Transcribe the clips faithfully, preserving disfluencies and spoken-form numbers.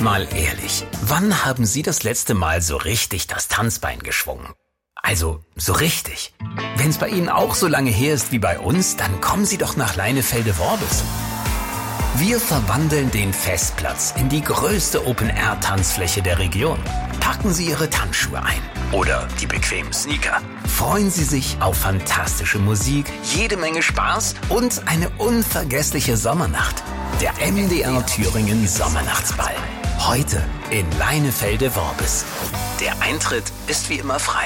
Mal ehrlich, wann haben Sie das letzte Mal so richtig das Tanzbein geschwungen? Also, so richtig. Wenn es bei Ihnen auch so lange her ist wie bei uns, dann kommen Sie doch nach Leinefelde-Worbis. Wir verwandeln den Festplatz in die größte Open-Air-Tanzfläche der Region. Packen Sie Ihre Tanzschuhe ein oder die bequemen Sneaker. Freuen Sie sich auf fantastische Musik, jede Menge Spaß und eine unvergessliche Sommernacht. Der M D R Thüringen Sommernachtsball. Heute in Leinefelde-Worbis. Der Eintritt ist wie immer frei.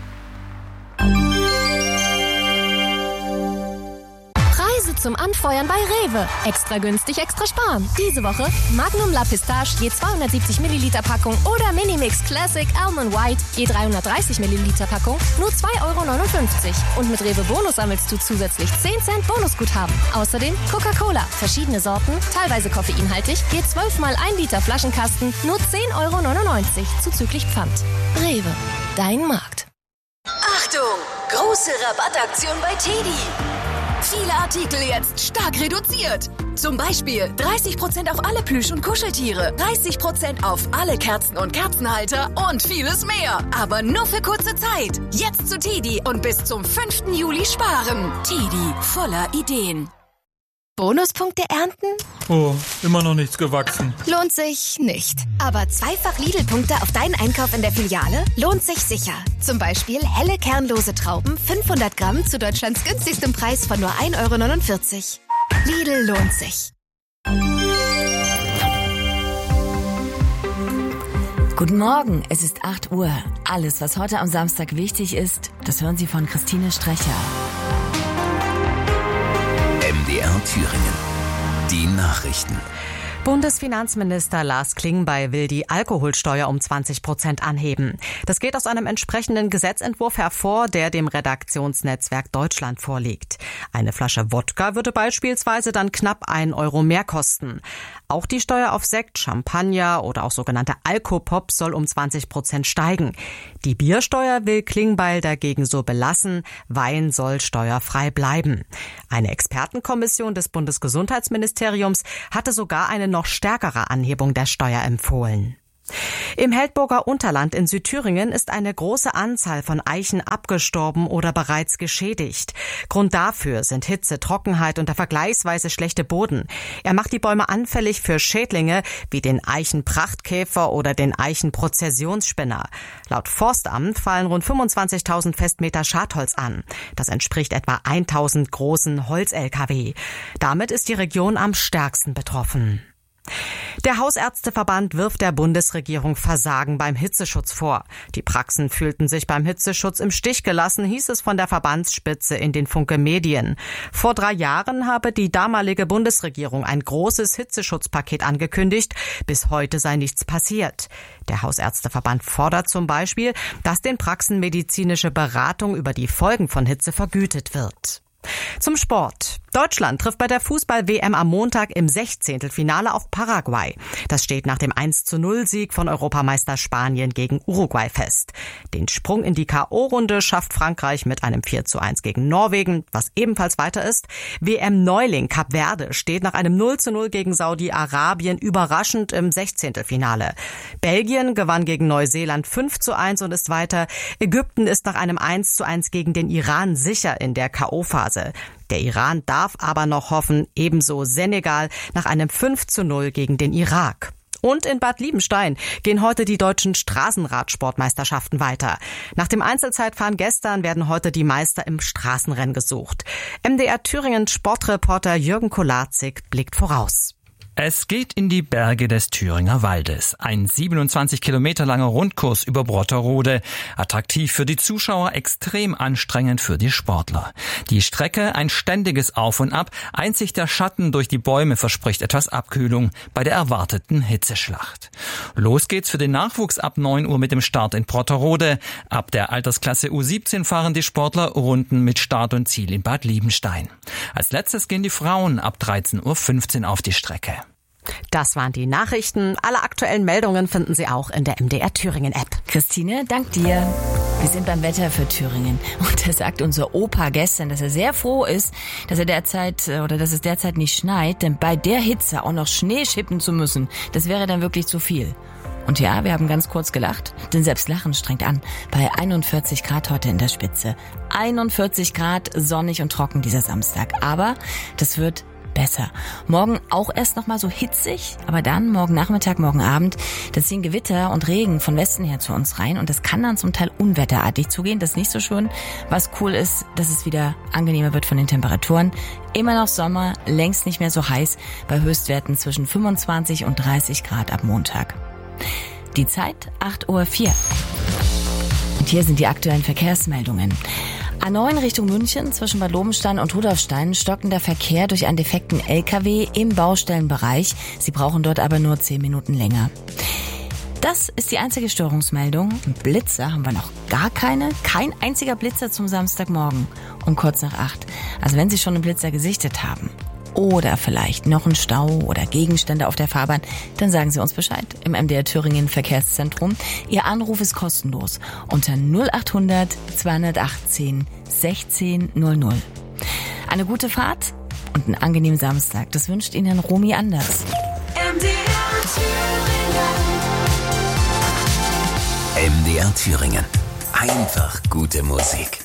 Preise zum Anfeuern bei Rewe. Extra günstig, extra sparen. Diese Woche Magnum La Pistache je zweihundertsiebzig Milliliter Packung oder Minimix Classic Almond White je dreihundertdreißig Milliliter Packung nur zwei Euro neunundfünfzig. Und mit Rewe Bonus sammelst du zusätzlich zehn Cent Bonusguthaben. Außerdem Coca-Cola, verschiedene Sorten, teilweise koffeinhaltig, je zwölf mal ein Liter Flaschenkasten nur zehn Euro neunundneunzig zuzüglich Pfand. Rewe, dein Markt. Achtung! Große Rabattaktion bei Teddy. Viele Artikel jetzt stark reduziert. Zum Beispiel dreißig Prozent auf alle Plüsch- und Kuscheltiere, dreißig Prozent auf alle Kerzen und Kerzenhalter und vieles mehr. Aber nur für kurze Zeit. Jetzt zu Teddy und bis zum fünften Juli sparen. Teddy, voller Ideen. Bonuspunkte ernten? Oh, immer noch nichts gewachsen. Lohnt sich nicht. Aber zweifach Lidl-Punkte auf deinen Einkauf in der Filiale lohnt sich sicher. Zum Beispiel helle kernlose Trauben, fünfhundert Gramm zu Deutschlands günstigstem Preis von nur ein Euro neunundvierzig. Lidl lohnt sich. Guten Morgen, es ist acht Uhr. Alles, was heute am Samstag wichtig ist, das hören Sie von Christine Strecher. M D R Thüringen. Die Nachrichten. Bundesfinanzminister Lars Klingbeil will die Alkoholsteuer um zwanzig Prozent anheben. Das geht aus einem entsprechenden Gesetzentwurf hervor, der dem Redaktionsnetzwerk Deutschland vorliegt. Eine Flasche Wodka würde beispielsweise dann knapp einen Euro mehr kosten. Auch die Steuer auf Sekt, Champagner oder auch sogenannte Alkopop soll um zwanzig Prozent steigen. Die Biersteuer will Klingbeil dagegen so belassen. Wein soll steuerfrei bleiben. Eine Expertenkommission des Bundesgesundheitsministeriums hatte sogar eine noch stärkere Anhebung der Steuer empfohlen. Im Heldburger Unterland in Südthüringen ist eine große Anzahl von Eichen abgestorben oder bereits geschädigt. Grund dafür sind Hitze, Trockenheit und der vergleichsweise schlechte Boden. Er macht die Bäume anfällig für Schädlinge wie den Eichenprachtkäfer oder den Eichenprozessionsspinner. Laut Forstamt fallen rund fünfundzwanzigtausend Festmeter Schadholz an. Das entspricht etwa tausend großen Holz-L K W. Damit ist die Region am stärksten betroffen. Der Hausärzteverband wirft der Bundesregierung Versagen beim Hitzeschutz vor. Die Praxen fühlten sich beim Hitzeschutz im Stich gelassen, hieß es von der Verbandsspitze in den Funke Medien. Vor drei Jahren habe die damalige Bundesregierung ein großes Hitzeschutzpaket angekündigt. Bis heute sei nichts passiert. Der Hausärzteverband fordert zum Beispiel, dass den Praxen medizinische Beratung über die Folgen von Hitze vergütet wird. Zum Sport. Deutschland trifft bei der Fußball-W M am Montag im Sechzehntelfinale auf Paraguay. Das steht nach dem eins zu null Sieg von Europameister Spanien gegen Uruguay fest. Den Sprung in die K O-Runde schafft Frankreich mit einem vier zu eins gegen Norwegen, was ebenfalls weiter ist. W M-Neuling Kap Verde steht nach einem null zu null gegen Saudi-Arabien überraschend im Sechzehntelfinale. Belgien gewann gegen Neuseeland fünf zu eins und ist weiter. Ägypten ist nach einem eins zu eins gegen den Iran sicher in der K O-Phase. Der Iran darf aber noch hoffen, ebenso Senegal nach einem fünf zu null gegen den Irak. Und in Bad Liebenstein gehen heute die deutschen Straßenradsportmeisterschaften weiter. Nach dem Einzelzeitfahren gestern werden heute die Meister im Straßenrennen gesucht. M D R Thüringen Sportreporter Jürgen Kolarzig blickt voraus. Es geht in die Berge des Thüringer Waldes. Ein siebenundzwanzig Kilometer langer Rundkurs über Brotterode. Attraktiv für die Zuschauer, extrem anstrengend für die Sportler. Die Strecke ein ständiges Auf und Ab. Einzig der Schatten durch die Bäume verspricht etwas Abkühlung bei der erwarteten Hitzeschlacht. Los geht's für den Nachwuchs ab neun Uhr mit dem Start in Brotterode. Ab der Altersklasse U siebzehn fahren die Sportler Runden mit Start und Ziel in Bad Liebenstein. Als letztes gehen die Frauen ab dreizehn Uhr fünfzehn auf die Strecke. Das waren die Nachrichten. Alle aktuellen Meldungen finden Sie auch in der M D R Thüringen App. Christine, dank dir. Wir sind beim Wetter für Thüringen und da sagt unser Opa gestern, dass er sehr froh ist, dass er derzeit oder dass es derzeit nicht schneit, denn bei der Hitze auch noch Schnee schippen zu müssen, das wäre dann wirklich zu viel. Und ja, wir haben ganz kurz gelacht, denn selbst Lachen strengt an. Bei einundvierzig Grad heute in der Spitze. einundvierzig Grad, sonnig und trocken dieser Samstag. Aber das wird besser. Morgen auch erst nochmal so hitzig, aber dann morgen Nachmittag, morgen Abend, da ziehen Gewitter und Regen von Westen her zu uns rein und das kann dann zum Teil unwetterartig zugehen. Das ist nicht so schön. Was cool ist, dass es wieder angenehmer wird von den Temperaturen. Immer noch Sommer, längst nicht mehr so heiß, bei Höchstwerten zwischen fünfundzwanzig und dreißig Grad ab Montag. Die Zeit acht Uhr vier. Und hier sind die aktuellen Verkehrsmeldungen. A neun Richtung München zwischen Bad Lobenstein und Rudolfstein stockender Verkehr durch einen defekten L K W im Baustellenbereich. Sie brauchen dort aber nur zehn Minuten länger. Das ist die einzige Störungsmeldung. Blitzer haben wir noch gar keine. Kein einziger Blitzer zum Samstagmorgen um kurz nach acht. Also wenn Sie schon einen Blitzer gesichtet haben oder vielleicht noch einen Stau oder Gegenstände auf der Fahrbahn, dann sagen Sie uns Bescheid im M D R Thüringen Verkehrszentrum. Ihr Anruf ist kostenlos unter null achthundert zweihundertachtzehn sechzehn null null. Eine gute Fahrt und einen angenehmen Samstag. Das wünscht Ihnen Romy Anders. M D R Thüringen. M D R Thüringen. Einfach gute Musik.